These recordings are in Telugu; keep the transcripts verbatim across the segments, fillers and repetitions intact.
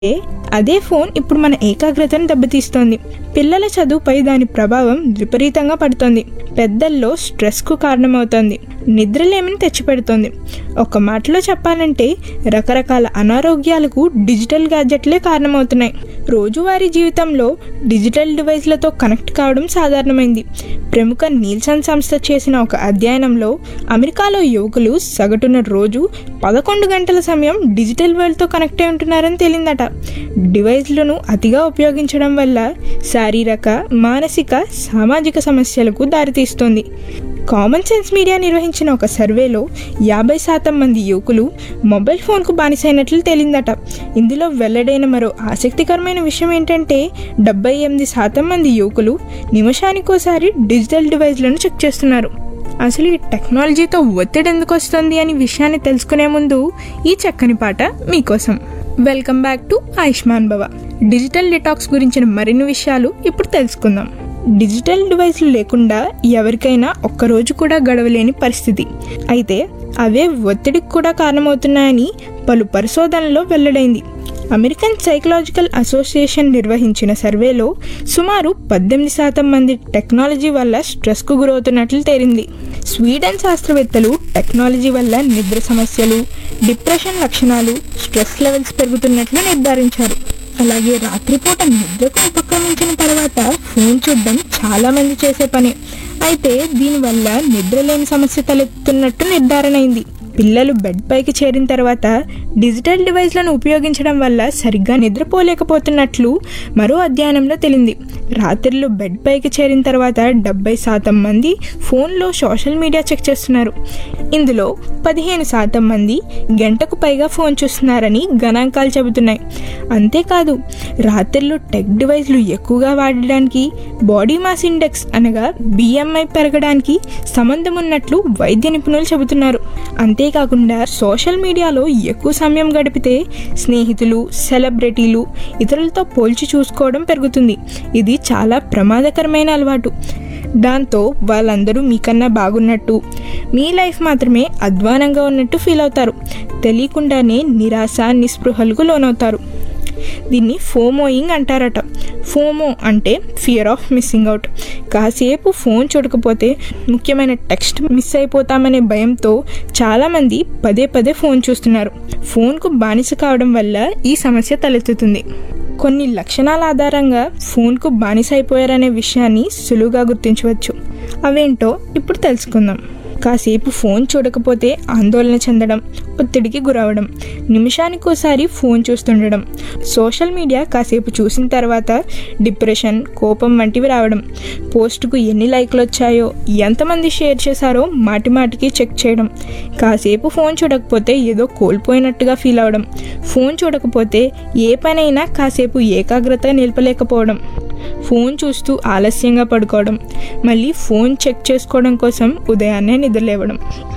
అదే ఫోన్ ఇప్పుడు మన ఏకాగ్రతను దెబ్బతీస్తోంది. పిల్లల చదువుపై దాని ప్రభావం విపరీతంగా పడుతోంది. పెద్దల్లో స్ట్రెస్కు కారణమవుతోంది. నిద్రలేమిని తెచ్చిపెడుతోంది. ఒక మాటలో చెప్పాలంటే రకరకాల అనారోగ్యాలకు డిజిటల్ గ్యాడ్జెట్లే కారణమవుతున్నాయి. రోజువారీ జీవితంలో డిజిటల్ డివైస్లతో కనెక్ట్ కావడం సాధారణమైంది. ప్రముఖ నీల్సన్ సంస్థ చేసిన ఒక అధ్యయనంలో అమెరికాలో యువకులు సగటున రోజు పదకొండు గంటల సమయం డిజిటల్ వరల్డ్తో కనెక్ట్ అయి ఉంటున్నారని తేలిందట. డివైస్లను అతిగా ఉపయోగించడం వల్ల శారీరక, మానసిక, సామాజిక సమస్యలకు దారితీస్తుంది. కామన్ సెన్స్ మీడియా నిర్వహించిన ఒక సర్వేలో యాభై శాతం మంది యువకులు మొబైల్ ఫోన్కు బానిసైనట్లు తేలిందట. ఇందులో వెల్లడైన మరో ఆసక్తికరమైన విషయం ఏంటంటే డెబ్బై ఎనిమిది శాతం మంది యువకులు నిమిషానికోసారి డిజిటల్ డివైస్లను చెక్ చేస్తున్నారు. అసలు ఈ టెక్నాలజీతో ఒత్తిడి ఎందుకు వస్తుంది అనే విషయాన్ని తెలుసుకునే ముందు ఈ చక్కని పాట మీకోసం. వెల్కమ్ బ్యాక్ టు ఆయుష్మాన్ భవ. డిజిటల్ డిటాక్స్ గురించిన మరిన్ని విషయాలు ఇప్పుడు తెలుసుకుందాం. డిజిటల్ డివైస్లు లేకుండా ఎవరికైనా ఒక్కరోజు కూడా గడవలేని పరిస్థితి. అయితే అవే ఒత్తిడికి కూడా కారణమవుతున్నాయని పలు పరిశోధనల్లో వెల్లడైంది. అమెరికన్ సైకలాజికల్ అసోసియేషన్ నిర్వహించిన సర్వేలో సుమారు పద్దెనిమిది శాతం మంది టెక్నాలజీ వల్ల స్ట్రెస్కు గురవుతున్నట్లు తేలింది. స్వీడన్ శాస్త్రవేత్తలు టెక్నాలజీ వల్ల నిద్ర సమస్యలు, డిప్రెషన్ లక్షణాలు, స్ట్రెస్ లెవెల్స్ పెరుగుతున్నట్లు నిర్ధారించారు. అలాగే రాత్రిపూట నిద్రకు ఉపక్రమించిన తర్వాత ఫోన్ చూడడం చాలా మంది చేసే పని. అయితే దీనివల్ల నిద్రలేని సమస్య తలెత్తుతున్నట్టు నిర్ధారణ అయింది. పిల్లలు బెడ్ పైకి చేరిన తర్వాత డిజిటల్ డివైస్లను ఉపయోగించడం వల్ల సరిగ్గా నిద్రపోలేకపోతున్నట్లు మరో అధ్యయనంలో తేలింది. రాత్రిలో బెడ్ పైకి చేరిన తర్వాత డెబ్బై శాతం మంది ఫోన్లో సోషల్ మీడియా చెక్ చేస్తున్నారు. ఇందులో పదిహేను శాతం మంది గంటకు పైగా ఫోన్ చూస్తున్నారని గణాంకాలు చెబుతున్నాయి. అంతేకాదు రాత్రిలో టెక్ డివైస్లు ఎక్కువగా వాడడానికి బాడీ మాస్ ఇండెక్స్ అనగా బిఎంఐ పెరగడానికి సంబంధం ఉన్నట్లు వైద్య నిపుణులు చెబుతున్నారు. అంతేకాకుండా సోషల్ మీడియాలో ఎక్కువ సమయం గడిపితే స్నేహితులు, సెలబ్రిటీలు, ఇతరులతో పోల్చి చూసుకోవడం పెరుగుతుంది. ఇది చాలా ప్రమాదకరమైన అలవాటు. దాంతో వాళ్ళందరూ మీకన్నా బాగున్నట్టు, మీ లైఫ్ మాత్రమే అధ్వానంగా ఉన్నట్టు ఫీల్ అవుతారు. తెలియకుండానే నిరాశ, నిస్పృహలకు లోనవుతారు. దీన్ని ఫోమోయింగ్ అంటారట. ఫోమో అంటే ఫియర్ ఆఫ్ మిస్సింగ్ అవుట్. కాసేపు ఫోన్ చూడకపోతే ముఖ్యమైన టెక్స్ట్ మిస్ అయిపోతామనే భయంతో చాలామంది పదే పదే ఫోన్ చూస్తున్నారు. ఫోన్కు బానిస కావడం వల్ల ఈ సమస్య తలెత్తుతుంది. కొన్ని లక్షణాల ఆధారంగా ఫోన్కు బానిస అయిపోయారనే విషయాన్ని సులువుగా గుర్తించవచ్చు. అవేంటో ఇప్పుడు తెలుసుకుందాం. కాసేపు ఫోన్ చూడకపోతే ఆందోళన చెందడం, ఒత్తిడికి గురవడం, నిమిషానికోసారి ఫోన్ చూస్తుండడం, సోషల్ మీడియా కాసేపు చూసిన తర్వాత డిప్రెషన్, కోపం వంటివి రావడం, పోస్టుకు ఎన్ని లైక్లు వచ్చాయో, ఎంతమంది షేర్ చేశారో మాటి మాటికి చెక్ చేయడం, కాసేపు ఫోన్ చూడకపోతే ఏదో కోల్పోయినట్టుగా ఫీల్ అవ్వడం, ఫోన్ చూడకపోతే ఏ పనైనా కాసేపు ఏకాగ్రత నిలపలేకపోవడం, ఫోన్ చూస్తూ ఆలస్యంగా పడుకోవడం, మళ్ళీ ఫోన్ చెక్ చేసుకోవడం కోసం ఉదయాన్నే నిద్రలేవడం.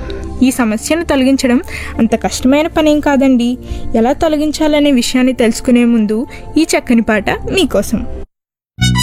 ఈ సమస్యను తొలగించడం అంత కష్టమైన పనేం కాదండి. ఎలా తొలగించాలనే విషయాన్ని తెలుసుకునే ముందు ఈ చక్కని పాట మీకోసం.